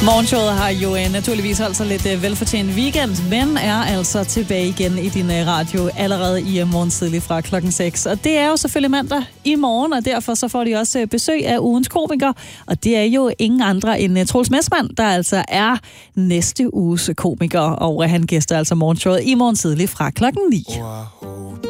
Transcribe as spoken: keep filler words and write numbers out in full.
Morgenshowet har jo uh, naturligvis holdt sig lidt uh, velfortjent weekend, men er altså tilbage igen i din uh, radio allerede i uh, morgen tidlig fra klokken seks. Og det er jo selvfølgelig mandag i morgen, og derfor så får de også uh, besøg af ugens komiker. Og det er jo ingen andre end uh, Troels Messmann, der altså er næste uges komiker. Og uh, han gæster altså morgenshowet i morgen tidlig fra klokken ni.